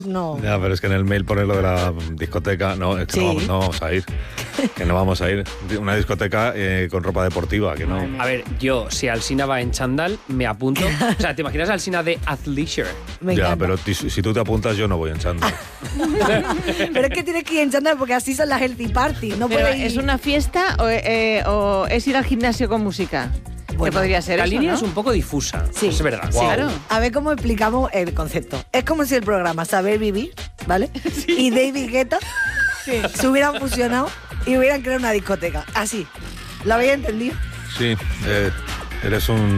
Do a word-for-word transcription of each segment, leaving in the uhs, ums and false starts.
No. Ya, pero es que en el mail pone lo de la discoteca. No, es que Sí. no, vamos, no vamos a ir. Que no vamos a ir. Una discoteca eh, con ropa deportiva, que no. A ver, yo, si Alsina va en chándal, me apunto. O sea, ¿te imaginas a Alsina de athleisure? Me ya, encanta. pero ti- si tú te apuntas, yo no voy en chándal. Pero es que tienes que ir en chándal porque así son las healthy party. No Pero, puedes ir. ¿es una fiesta o, eh, o es ir al gimnasio con música? Bueno, que podría ser La eso, línea ¿no? es un poco difusa. Sí. Es verdad. Sí. Claro. A ver cómo explicamos el concepto. Es como si el programa Saber Vivir, ¿vale? Y David Guetta se hubieran fusionado y hubieran creado una discoteca. Así. ¿Lo habéis entendido? Sí, eh, eres un.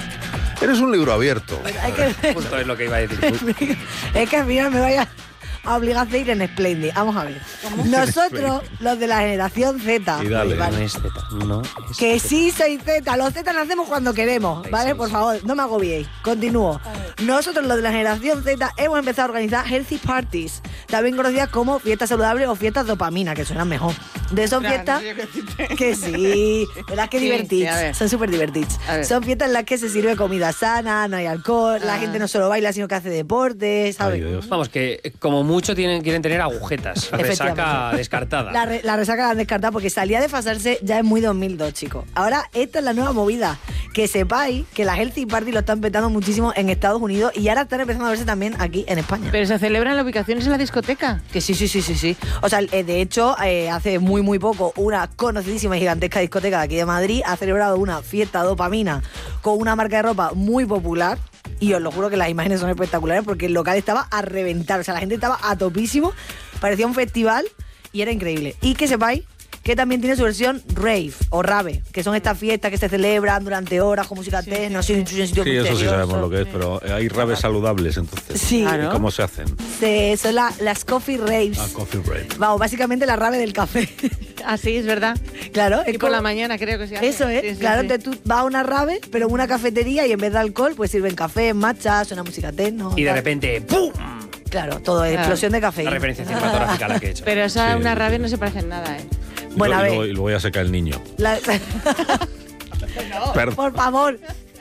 Eres un libro abierto. Hay que... Justo es lo que iba a decir. Es que al final me vaya a obligar a ir en Splendid. Vamos a ver. Nosotros, los de la generación Z, Y dale. ¿vale? No es Z. No es Que Z. sí soy Z, los Z nacemos cuando queremos, Seis, ¿vale? seis. Por favor, no me agobiéis. Continúo. Nosotros, los de la generación Z, hemos empezado a organizar healthy parties, también conocidas como fiestas saludables o fiestas dopamina, que suenan mejor. De son Claro, fiestas no sé qué decirte. que sí, ¿verdad que Sí, divertís? sí, a ver. Son súper divertits. A ver. Son fiestas en las que se sirve comida sana, no hay alcohol, la Ah. gente no solo baila, sino que hace deporte, ¿sabes? Ay, Dios. Vamos, que eh, como mucho tienen, quieren tener agujetas. Resaca Efectivamente. descartada. La, re- la resaca la han descartado porque salía de fasarse ya en muy dos mil dos, chicos. Ahora, esta es la nueva movida. Que sepáis que la Healthy Party lo están petando muchísimo en Estados Unidos y ahora están empezando a verse también aquí en España. Pero se celebran las ubicaciones en la discoteca. Que sí, sí, sí, sí, sí. O sea, eh, de hecho, eh, hace muy, muy poco, una conocidísima y gigantesca discoteca de aquí de Madrid ha celebrado una fiesta dopamina con una marca de ropa muy popular. Y os lo juro que las imágenes son espectaculares porque el local estaba a reventar. O sea, la gente estaba a topísimo. Parecía un festival y era increíble. Y que sepáis que también tiene su versión rave o rave, que son estas fiestas que se celebran durante horas con música techno, así, en sitios Sí, eso sí misteriosos. sabemos lo que es, pero hay raves saludables, entonces. Sí. Claro. ¿Y cómo se hacen? Se- son la- las coffee raves. Ah, coffee rave. Vamos, básicamente la rave del café. Así es verdad. Claro, es Y por como- la mañana creo que se hace. Eso es, Sí, sí, claro, sí. entonces tú vas a una rave, pero en una cafetería y en vez de alcohol, pues sirven café, matcha, suena música techno. Y de tal. repente, ¡pum! Claro, todo es Claro. explosión de La cafeína. referencia cinematográfica a la que he hecho. Pero esa Sí. una rabia no se parece en nada, ¿eh? Y Bueno, luego- a y ver. luego- Y luego ya se cae el niño. La- Perdón. Por favor.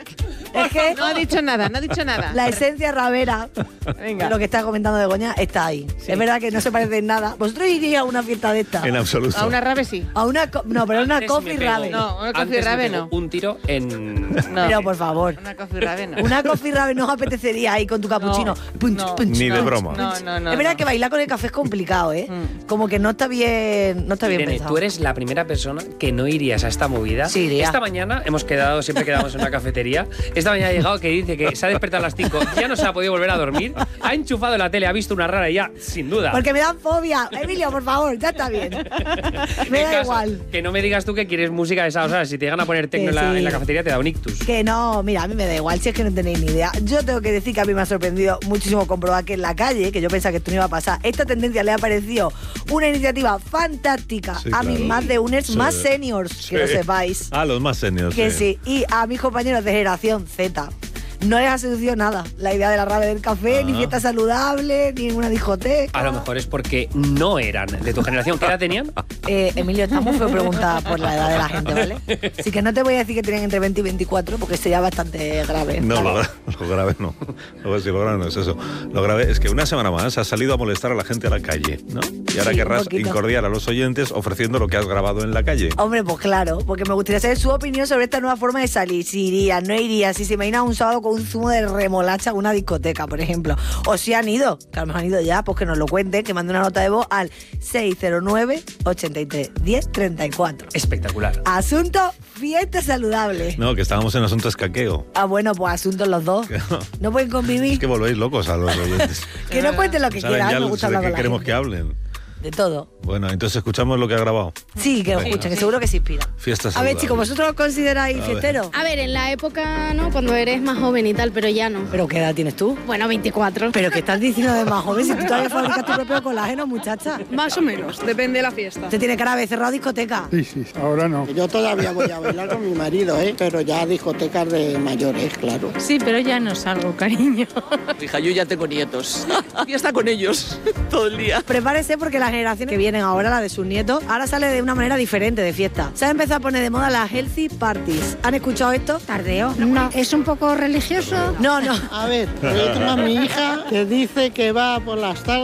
Es que No ha dicho nada, no ha dicho nada. la esencia rabera, Venga. lo que está comentando Begoña, está ahí. Sí. Es verdad que no se parece en nada. ¿Vosotros iríais a una fiesta de esta? En absoluto. A una rave sí. A una... co- No, pero una Antes coffee me pego- rave. No, una coffee antes me rave pego no. Un tiro en... No. Pero por favor. Una coffee rave no. Una coffee rave no os apetecería ahí con tu capuchino. No, Punch, no. punch, Ni de punch, broma. punch. No, no, no, Es verdad no. que bailar con el café es complicado, ¿eh? Mm. Como que no está bien, no está bien Irene, pensado. tú eres la primera persona que no irías a esta movida. Sí, iría. Esta mañana hemos quedado, siempre quedamos en una cafetería. Esta mañana ha llegado que dice que se ha despertado a las cinco, ya no se ha podido volver a dormir, ha enchufado la tele, ha visto una rara y ya, sin duda. Porque me dan fobia. Emilio, por favor, ya está bien. Me En da caso- igual. Que no me digas tú que quieres música de esa, o sea, si te llegan a poner tecno Que en, la, sí. en la cafetería te da un ictus. Que no, mira, a mí me da igual, si es que no tenéis ni idea. Yo tengo que decir que a mí me ha sorprendido muchísimo comprobar que en la calle, que yo pensaba que esto no iba a pasar, esta tendencia le ha parecido una iniciativa fantástica Sí, a mis claro. más de uners Sí. más seniors, que lo Sí. sepáis. Ah, los más seniors. Que sí, y a mis compañeros de generación Z. No les ha seducido nada la idea de la rave del café, Ah. ni fiesta saludable, ni una discoteca. A lo mejor es porque no eran de tu generación. ¿Qué edad tenían? Eh, Emilio, está muy feo preguntar por la edad de la gente, ¿vale? Así que no te voy a decir que tienen entre veinte y veinticuatro, porque sería bastante grave. No, ¿vale? lo, gra- lo grave no. Lo, sí, lo grave no es eso. Lo grave es que una semana más has salido a molestar a la gente a la calle, ¿no? Y ahora Sí, un querrás poquito. incordiar a los oyentes ofreciendo lo que has grabado en la calle. Hombre, pues claro, porque me gustaría saber su opinión sobre esta nueva forma de salir. Si iría, no iría, si se imagina un sábado con un zumo de remolacha a una discoteca, por ejemplo. O si han ido, que a lo mejor han ido ya, pues que nos lo cuenten, que manden una nota de voz al seis cero nueve, ochenta y tres, diez, treinta y cuatro. Espectacular. Asunto, fiesta saludable. No, que estábamos en asunto escaqueo. Ah, bueno, pues asuntos los dos. Que no. No pueden convivir. Es que volvéis locos a los oyentes. Que no cuenten lo que Saben quieran, ya me gusta de hablar qué con la queremos gente. que hablen. De todo. Bueno, entonces escuchamos lo que ha grabado. Sí, que lo Venga. escuchen, que seguro que se inspira. Fiesta A ver, saludable. chicos, ¿vosotros os consideráis A ver. fiesteros? A ver, en la época, ¿no? Cuando eres más joven y tal, pero ya no. ¿Pero qué edad tienes tú? Bueno, veinticuatro. ¿Pero qué estás diciendo de más joven si tú todavía fabricas tu propio colágeno, muchacha? Más o menos, depende de la fiesta. Usted tiene cara de cerrado discoteca. Sí, sí, ahora no. Yo todavía voy a bailar con mi marido, ¿eh? Pero ya a discotecas de mayores, claro. Sí, pero ya no salgo, cariño. Hija, yo ya tengo nietos. Fiesta con ellos todo el día. Prepárese porque la generaciones que vienen ahora, la de sus nietos, ahora sale de una manera diferente de fiesta. Se ha empezado a poner de moda las healthy parties. ¿Han escuchado esto? Tardeo. No, es un poco religioso. No, no. A ver, yo tengo a mi hija que dice que va por las tardes